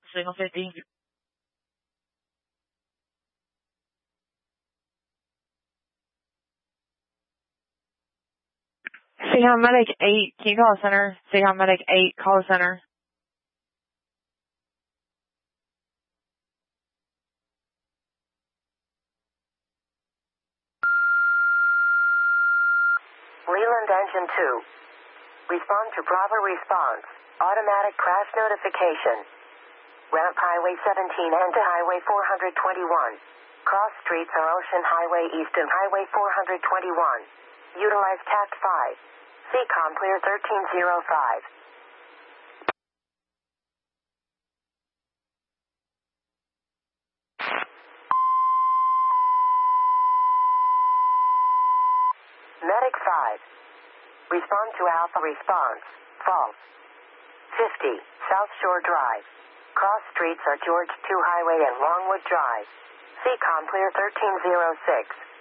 Signal 50. Seahawk Medic 8, can you call the center? Seahawk Medic 8, call the center. Leland Engine 2. Respond to Bravo response. Automatic crash notification. Ramp Highway 17 and to Highway 421. Cross streets are Ocean Highway East and Highway 421. Utilize TACT 5. CCOM clear 1305. Medic 5. Respond to Alpha response. False. 50, South Shore Drive. Cross streets are George 2 Highway and Longwood Drive. CCOM clear 1306.